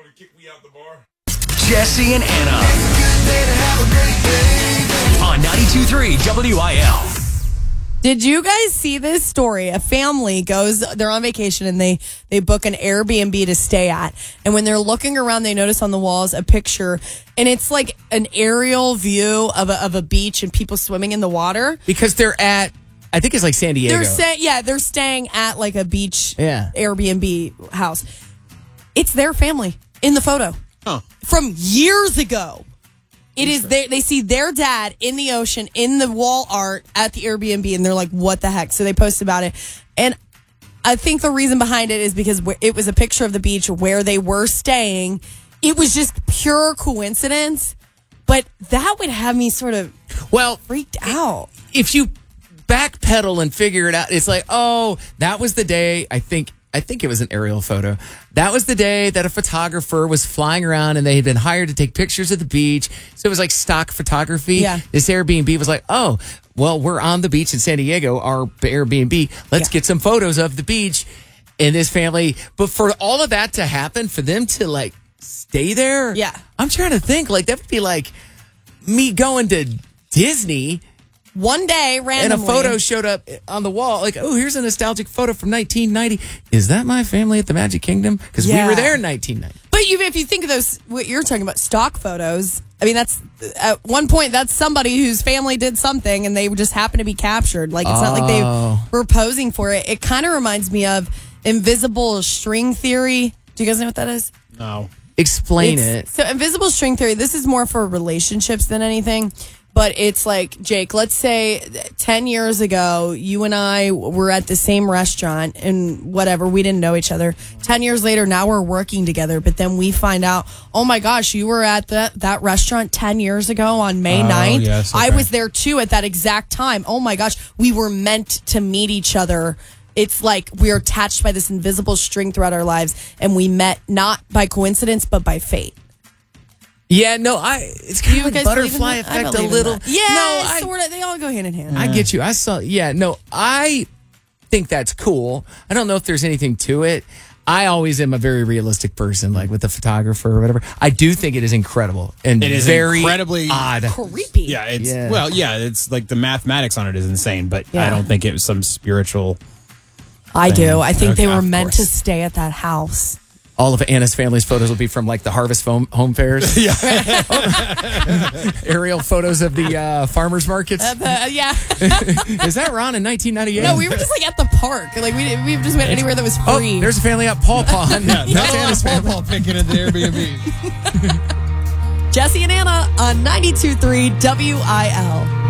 to kick me out the bar? Jesse and Anna on 92.3 WIL. Did you guys see this story? A family they're on vacation and they book an Airbnb to stay at. And when they're looking around, they notice on the walls a picture, and it's like an aerial view of a beach and people swimming in the water. Because they're at, I think it's like San Diego. They're staying at like a beach Yeah. Airbnb house. It's their family in the photo from years ago. It is they see their dad in the ocean, in the wall art at the Airbnb, and they're like, what the heck? So they post about it. And I think the reason behind it is because it was a picture of the beach where they were staying. It was just pure coincidence. But that would have me sort of freaked out. If you backpedal and figure it out, it's like, oh, that was the day, I think it was an aerial photo. That was the day that a photographer was flying around and they had been hired to take pictures of the beach. So it was like stock photography. Yeah. This Airbnb was like, oh, well, we're on the beach in San Diego, our Airbnb. Let's get some photos of the beach and this family. But for all of that to happen, for them to like stay there. Yeah. I'm trying to think, like, that would be like me going to Disney. One day, randomly. And a photo showed up on the wall. Like, oh, here's a nostalgic photo from 1990. Is that my family at the Magic Kingdom? Because we were there in 1990. But if you think of those, what you're talking about, stock photos, I mean, that's at one point, that's somebody whose family did something and they just happen to be captured. Like, it's not like they were posing for it. It kind of reminds me of invisible string theory. Do you guys know what that is? No. Explain it. So, invisible string theory, this is more for relationships than anything. But it's like, Jake, let's say 10 years ago, you and I were at the same restaurant and whatever, we didn't know each other. 10 years later, now we're working together. But then we find out, oh my gosh, you were at that restaurant 10 years ago on May 9th. Yes, okay. I was there too at that exact time. Oh my gosh, we were meant to meet each other. It's like we're attached by this invisible string throughout our lives. And we met not by coincidence, but by fate. Yeah, no, it's kind of like butterfly effect a little. Yeah, sort of. They all go hand in hand. I get you. I think that's cool. I don't know if there's anything to it. I always am a very realistic person, like with the photographer or whatever. I do think it is incredible and it is very incredibly odd. Creepy. Yeah, it's like the mathematics on it is insane, but I don't think it was some spiritual I do. I think they were of meant course. to stay at that house. All of Anna's family's photos will be from like the Harvest Home Fairs. Yeah. Aerial photos of the farmers markets. Yeah. Is that Ron in 1998? No, we were just like at the park. Like we just went anywhere that was free. Oh, there's a family at Paw Pond. That's Anna's family. Picking at the Airbnb. Jesse and Anna on 92.3 WIL.